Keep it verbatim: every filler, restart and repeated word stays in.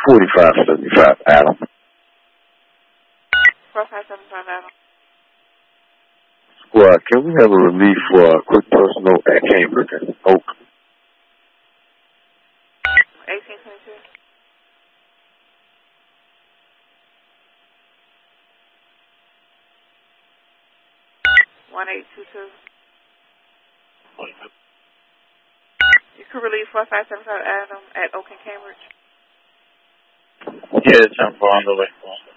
forty-five seventy-five, Adam. forty-five seventy-five, Adam. Squad, can we have a relief for a quick personal at Cambridge and Oak? eighteen twenty-two. one eight two two. You could relieve forty-five seventy-five, Adam, at Oak and Cambridge. Yeah, ten four on the way.